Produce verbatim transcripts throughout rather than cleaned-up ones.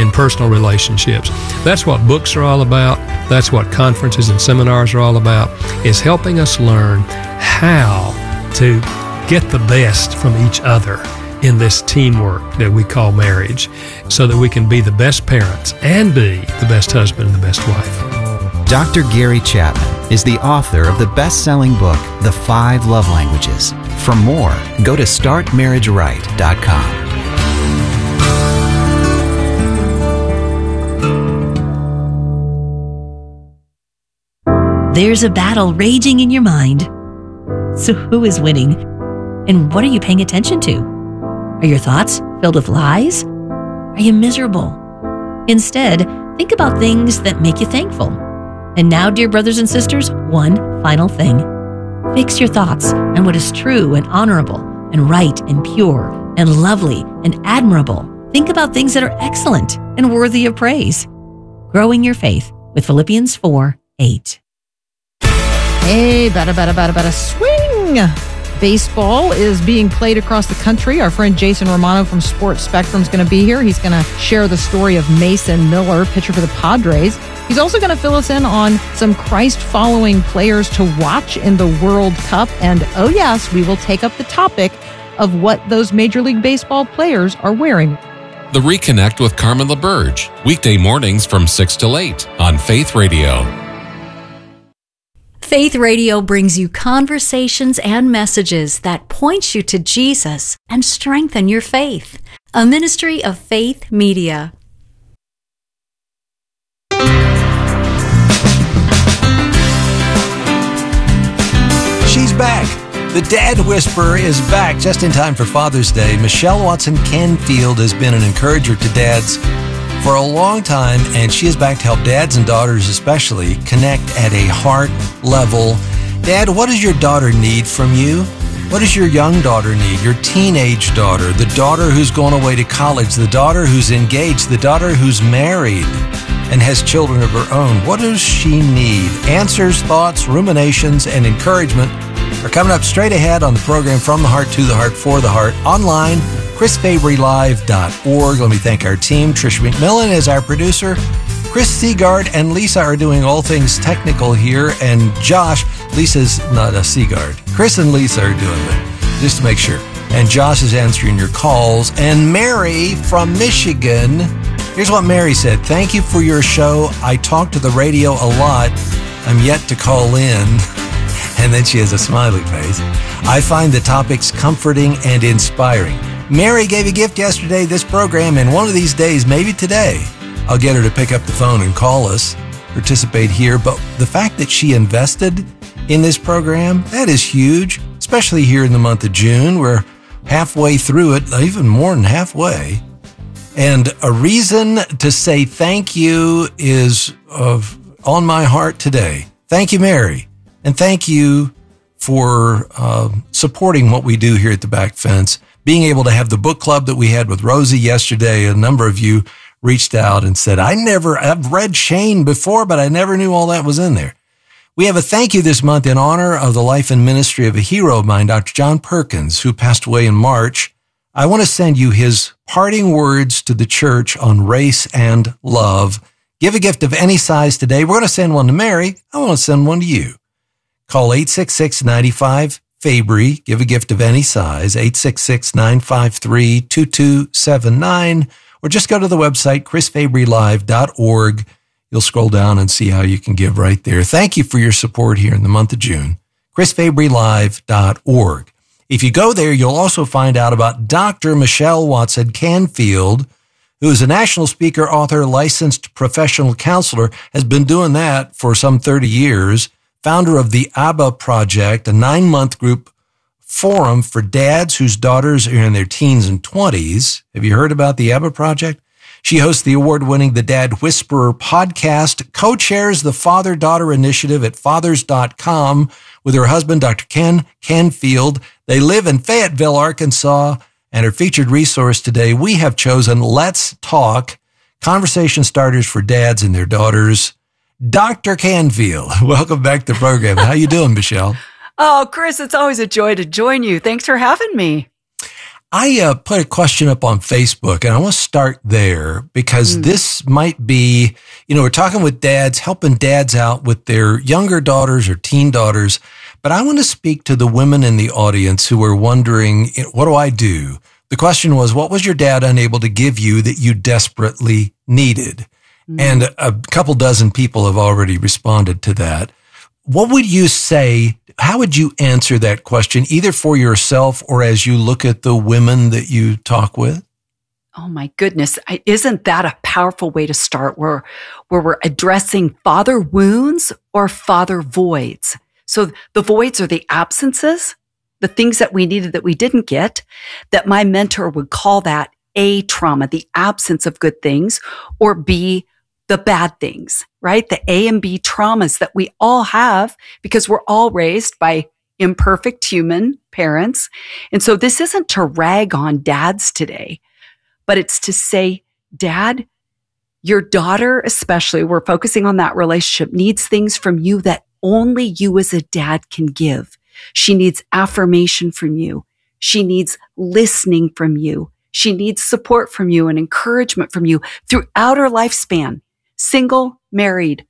in personal relationships. That's what books are all about. That's what conferences and seminars are all about, is helping us learn how to get the best from each other in this teamwork that we call marriage, so that we can be the best parents and be the best husband and the best wife. Doctor Gary Chapman is the author of the best-selling book, The Five Love Languages. For more, go to start marriage right dot com. There's a battle raging in your mind. So who is winning? And what are you paying attention to? Are your thoughts filled with lies? Are you miserable? Instead, think about things that make you thankful. And now, dear brothers and sisters, one final thing. Fix your thoughts on what is true and honorable and right and pure and lovely and admirable. Think about things that are excellent and worthy of praise. Growing your faith with Philippians four eight. Hey, bada, bada, bada, bada, swing! Baseball is being played across the country. Our friend Jason Romano from Sports Spectrum is going to be here. He's going to share the story of Mason Miller, pitcher for the Padres. He's also going to fill us in on some Christ-following players to watch in the World Cup. And oh yes, we will take up the topic of what those Major League Baseball players are wearing. The Reconnect with Carmen LaBerge, weekday mornings from six till eight on Faith Radio. Faith Radio brings you conversations and messages that point you to Jesus and strengthen your faith. A ministry of Faith Media. She's back. The Dad Whisperer is back just in time for Father's Day. Michelle Watson Canfield has been an encourager to dads for a long time, and she is back to help dads and daughters especially connect at a heart level. Dad, what does your daughter need from you? What does your young daughter need? Your teenage daughter, the daughter who's going away to college, the daughter who's engaged, the daughter who's married and has children of her own. What does she need? Answers, thoughts, ruminations, and encouragement are coming up straight ahead on the program From the Heart to the Heart for the Heart, online, chris fabry live dot org. Let me thank our team. Trish McMillan is our producer. Chris Seagard and Lisa are doing all things technical here. And Josh, Lisa's not a Seagard. Chris and Lisa are doing it, just to make sure. And Josh is answering your calls. And Mary from Michigan, here's what Mary said. Thank you for your show. I talk to the radio a lot. I'm yet to call in. And then she has a smiley face. I find the topics comforting and inspiring. Mary gave a gift yesterday, this program, and one of these days, maybe today, I'll get her to pick up the phone and call us, participate here. But the fact that she invested in this program, that is huge, especially here in the month of June. We're halfway through it, even more than halfway. And a reason to say thank you is of, on my heart today. Thank you, Mary. And thank you for uh, supporting what we do here at the Back Fence. Being able to have the book club that we had with Rosie yesterday, a number of you reached out and said, I never, I've read Shane before, but I never knew all that was in there. We have a thank you this month in honor of the life and ministry of a hero of mine, Doctor John Perkins, who passed away in March. I want to send you his parting words to the church on race and love. Give a gift of any size today. We're going to send one to Mary. I want to send one to you. Call eight six six, nine five, Fabry. Give a gift of any size, eight six six, nine five three, two two seven nine, or just go to the website, chris fabry live dot org. You'll scroll down and see how you can give right there. Thank you for your support here in the month of June, chris fabry live dot org. If you go there, you'll also find out about Doctor Michelle Watson Canfield, who is a national speaker, author, licensed professional counselor, has been doing that for some thirty years. Founder of the ABBA Project, a nine-month group forum for dads whose daughters are in their teens and twenties. Have you heard about the ABBA Project? She hosts the award-winning The Dad Whisperer podcast, co-chairs the Father-Daughter Initiative at fathers dot com with her husband, Doctor Ken Canfield. They live in Fayetteville, Arkansas, and her featured resource today, we have chosen Let's Talk, conversation starters for dads and their daughters. Doctor Canfield, welcome back to the program. How you doing, Michelle? Oh, Chris, it's always a joy to join you. Thanks for having me. I uh, put a question up on Facebook, and I want to start there because mm. this might be, you know, we're talking with dads, helping dads out with their younger daughters or teen daughters. But I want to speak to the women in the audience who are wondering, what do I do? The question was, what was your dad unable to give you that you desperately needed? Mm. And a couple dozen people have already responded to that. What would you say? How would you answer that question, either for yourself or as you look at the women that you talk with? Oh my goodness. I, isn't that a powerful way to start where, where we're addressing father wounds or father voids? So the voids are the absences, the things that we needed that we didn't get, that my mentor would call that A, trauma, the absence of good things, or B, the bad things, right? The A and B traumas that we all have because we're all raised by imperfect human parents. And so this isn't to rag on dads today, but it's to say, Dad, your daughter, especially, we're focusing on that relationship, needs things from you that only you as a dad can give. She needs affirmation from you. She needs listening from you. She needs support from you and encouragement from you throughout her lifespan. Single, married,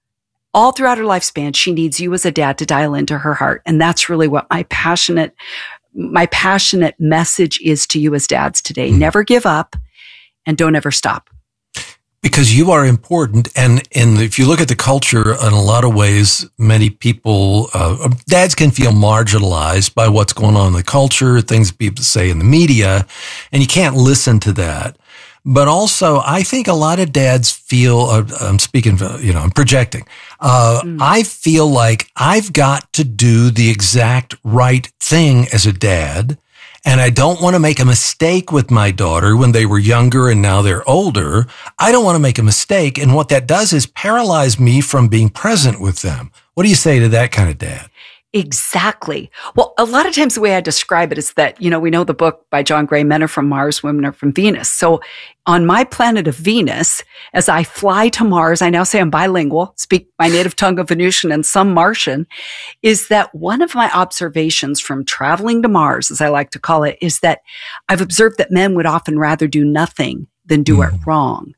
all throughout her lifespan, she needs you as a dad to dial into her heart. And that's really what my passionate, my passionate message is to you as dads today. Mm. Never give up and don't ever stop. Because you are important. And, and if you look at the culture, in a lot of ways, many people, uh, dads can feel marginalized by what's going on in the culture, things people say in the media, and you can't listen to that. But also, I think a lot of dads feel, uh, I'm speaking, you know, I'm projecting. Uh, mm. I feel like I've got to do the exact right thing as a dad. And I don't want to make a mistake with my daughter when they were younger and now they're older. I don't want to make a mistake. And what that does is paralyze me from being present with them. What do you say to that kind of dad? Exactly. Well, a lot of times the way I describe it is that, you know, we know the book by John Gray, Men Are From Mars, Women Are From Venus. So on my planet of Venus, as I fly to Mars, I now say I'm bilingual, speak my native tongue of Venusian and some Martian, is that one of my observations from traveling to Mars, as I like to call it, is that I've observed that men would often rather do nothing than do mm. it wrong.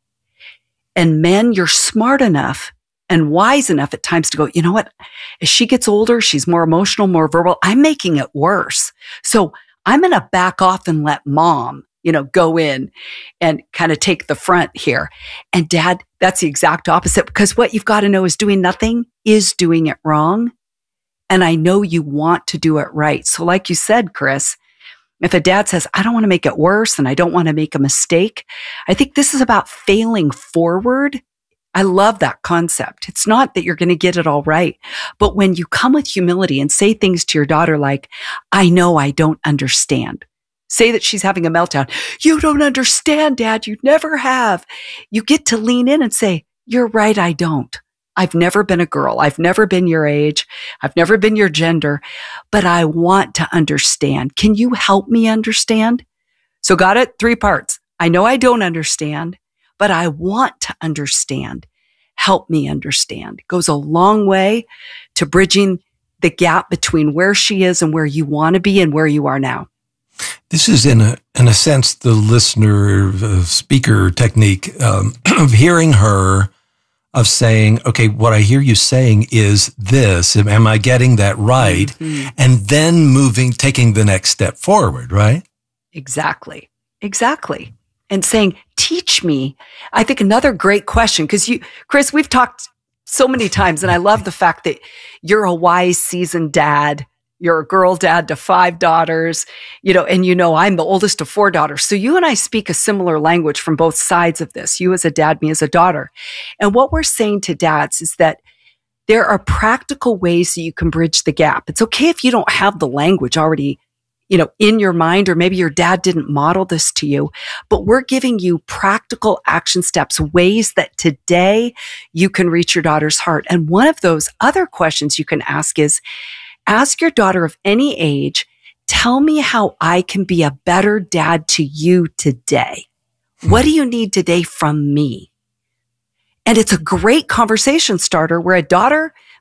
And men, you're smart enough and wise enough at times to go, you know what? As she gets older, she's more emotional, more verbal. I'm making it worse. So I'm going to back off and let mom, you know, go in and kind of take the front here. And dad, that's the exact opposite, because what you've got to know is doing nothing is doing it wrong. And I know you want to do it right. So like you said, Chris, if a dad says, I don't want to make it worse and I don't want to make a mistake, I think this is about failing forward. I love that concept. It's not that you're going to get it all right, but when you come with humility and say things to your daughter like, I know I don't understand. Say that she's having a meltdown. You don't understand, Dad. You never have. You get to lean in and say, you're right. I don't. I've never been a girl. I've never been your age. I've never been your gender, but I want to understand. Can you help me understand? So got it? Three parts. I know I don't understand, but I want to understand. Help me understand. It goes a long way to bridging the gap between where she is and where you want to be and where you are now. This is, in a in a sense, the listener uh, speaker technique um, of hearing her, of saying, okay, what I hear you saying is this. Am I getting that right? Mm-hmm. And then moving, taking the next step forward, right? Exactly. Exactly. And saying, teach me. I think another great question, because you, Chris, we've talked so many times, and I love the fact that you're a wise, seasoned dad. You're a girl dad to five daughters, you know, and you know, I'm the oldest of four daughters. So you and I speak a similar language from both sides of this, you as a dad, me as a daughter. And what we're saying to dads is that there are practical ways that you can bridge the gap. It's okay if you don't have the language already, you know, in your mind, or maybe your dad didn't model this to you, but we're giving you practical action steps, ways that today you can reach your daughter's heart. And one of those other questions you can ask is, ask your daughter of any age, tell me how I can be a better dad to you today. What do you need today from me? And it's a great conversation starter where a daughter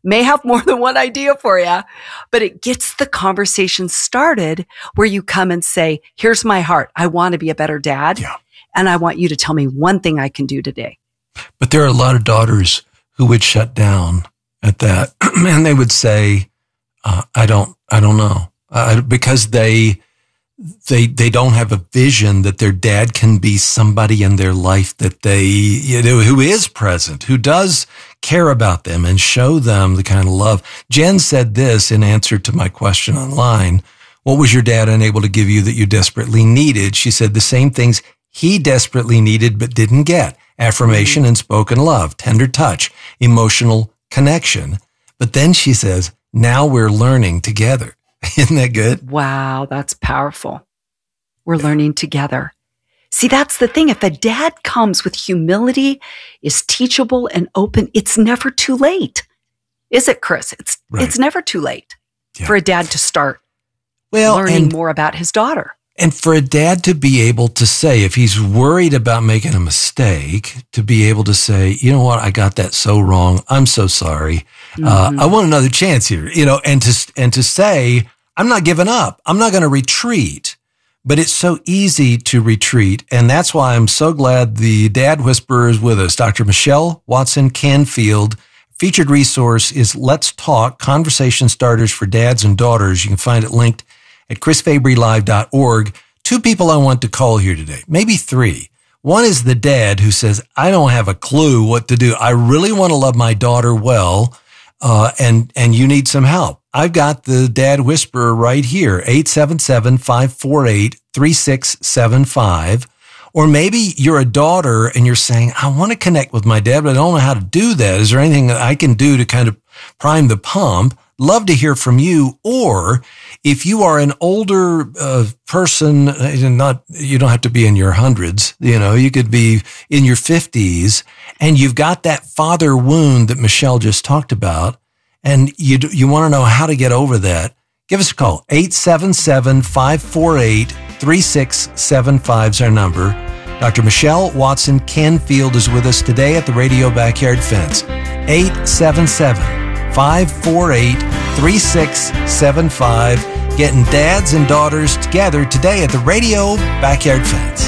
may have more than one idea for you, but it gets the conversation started where you come and say, here's my heart. I want to be a better dad. Yeah. And I want you to tell me one thing I can do today. But there are a lot of daughters who would shut down at that. And they would say, uh, I don't, I don't know. Uh, because they, they, they don't have a vision that their dad can be somebody in their life that they, you know, who is present, who does care about them and show them the kind of love. Jen said this in answer to my question online. What was your dad unable to give you that you desperately needed? She said the same things he desperately needed but didn't get. Affirmation and spoken love, tender touch, emotional connection. But then she says, now we're learning together. Isn't that good? Wow, that's powerful. We're learning together. See, that's the thing. If a dad comes with humility, is teachable and open, it's never too late. Is it, Chris? It's Right. it's never too late Yeah. for a dad to start Well, learning and, more about his daughter. and for a dad to be able to say, if he's worried about making a mistake, to be able to say, you know what, I got that so wrong. I'm so sorry. Uh, I want another chance here, you know, and to, and to say, I'm not giving up. I'm not going to retreat. But it's so easy to retreat. And that's why I'm so glad the Dad Whisperer is with us. Doctor Michelle Watson Canfield. Featured resource is Let's Talk, Conversation Starters for Dads and Daughters. You can find it linked at chris fabry live dot org. Two people I want to call here today, maybe three. One is the dad who says, I don't have a clue what to do. I really want to love my daughter well, uh, and, and you need some help. I've got the Dad Whisperer right here, eight seven seven, five four eight, three six seven five. Or maybe you're a daughter and you're saying, I want to connect with my dad, but I don't know how to do that. Is there anything that I can do to kind of prime the pump? Love to hear from you. Or if you are an older uh, person, not, you don't have to be in your hundreds, you know, you could be in your fifties and you've got that father wound that Michelle just talked about. And you you want to know how to get over that, give us a call. eight seven seven, five four eight, three six seven five is our number. Doctor Michelle Watson Canfield is with us today at the Radio Backyard Fence. eight seven seven, five four eight, three six seven five. Getting dads and daughters together today at the Radio Backyard Fence.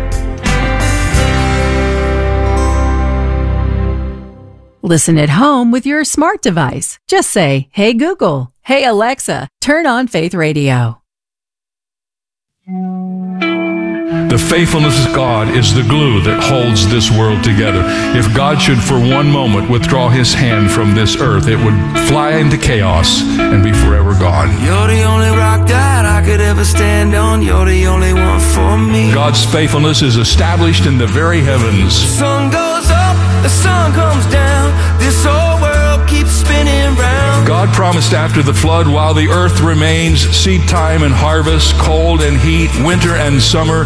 Listen at home with your smart device. Just say, hey Google, hey Alexa, turn on Faith Radio. The faithfulness of God is the glue that holds this world together. If God should for one moment withdraw his hand from this earth, it would fly into chaos and be forever gone. You're the only rock that I could ever stand on. You're the only one for me. God's faithfulness is established in the very heavens. The sun goes up, the sun comes down. This whole world keeps spinning round. God promised after the flood, while the earth remains, seed time and harvest, cold and heat, winter and summer,